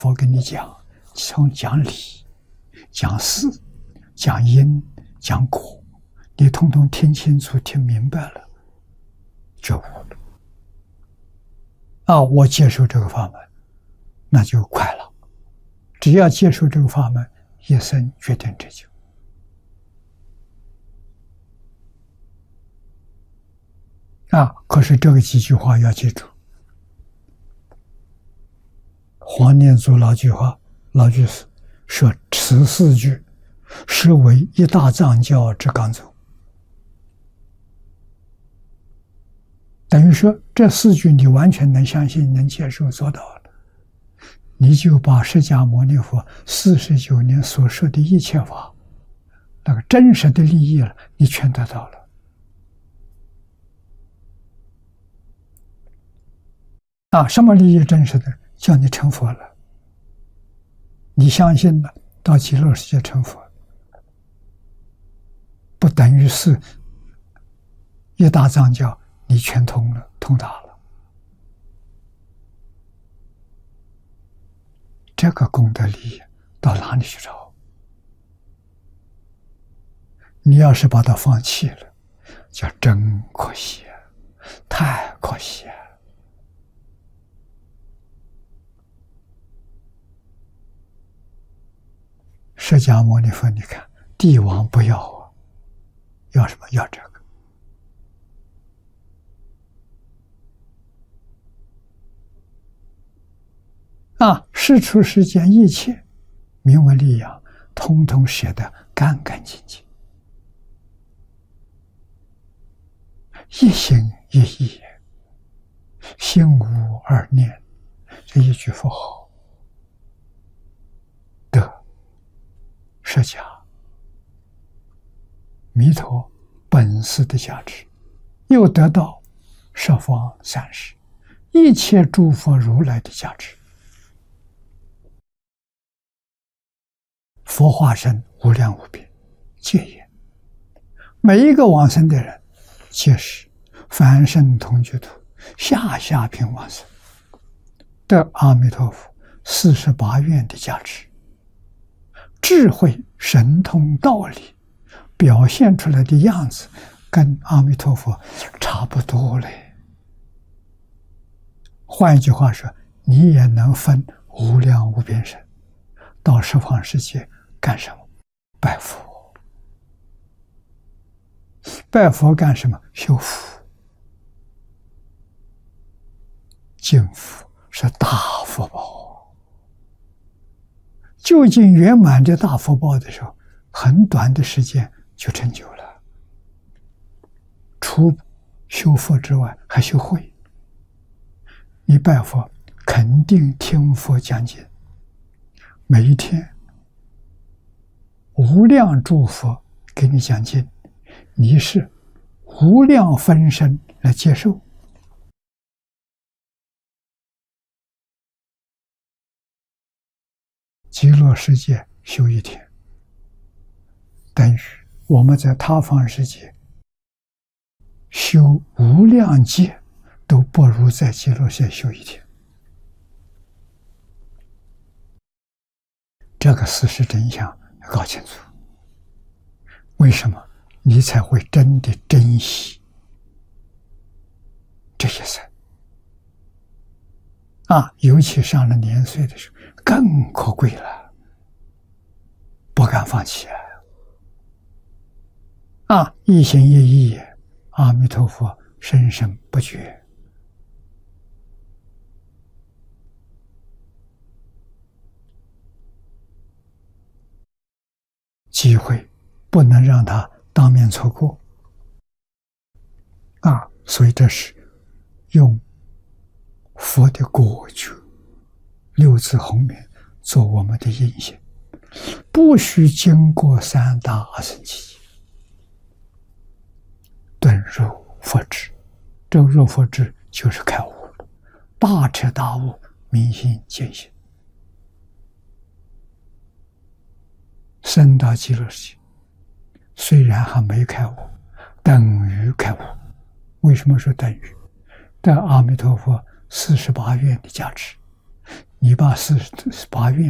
佛跟你讲，从讲理、讲事、讲因、讲果，你统统听清楚、听明白了，觉悟了。啊，我接受这个法门，那就快了。只要接受这个法门，一生决定成就。啊，可是这个几句话要记住。黄念祖老句话，老居士说：“此四句实为一大藏教之纲宗。”等于说，这四句你完全能相信、能接受、做到了，你就把释迦牟尼佛49年所说的一切法，那个真实的利益了，你全得到了。啊，什么利益真实的？叫你成佛了，你相信了，到极乐世界成佛，不等于是一大藏教你全通了，通达了。这个功德利益到哪里去找？你要是把它放弃了，叫真可惜啊，太可惜啊！释迦牟尼佛，你看，帝王不要啊，要什么？要这个。啊，世出世间一切名闻利养，通通写得干干净净，一心一意，心无二念，这一句佛号得释迦弥陀本师的加持，又得到十方三世一切诸佛如来的加持。佛化身无量无边，戒言，每一个往生的人，皆是凡圣同居土，下下品往生，得阿弥陀佛48愿的加持，智慧神通道理表现出来的样子，跟阿弥陀佛差不多嘞。换一句话说，你也能分无量无边身，到十方世界干什么？拜佛。拜佛干什么？修福。敬福是大福报，究竟圆满这大福报的时候，很短的时间就成就了。除修佛之外，还修慧。你拜佛，肯定听佛讲经，每一天无量诸佛给你讲经，你是无量分身来接受。极乐世界修一天，等于我们在他方世界修无量劫，都不如在极乐世界修一天。这个事实真相要搞清楚，为什么你才会真的珍惜这些生啊？尤其上了年岁的时候，更可贵了，不敢放弃啊！一心一意，阿弥陀佛生生不绝。机会不能让他当面错过啊！所以这是用佛的果觉六字洪名做我们的印象，不须经过三大阿僧祇顿入佛智。这入佛智就是开悟了，大彻大悟，明心见性，升到极乐世界，虽然还没开悟，等于开悟。为什么说等于？得阿弥陀佛48愿的加持， 你把48愿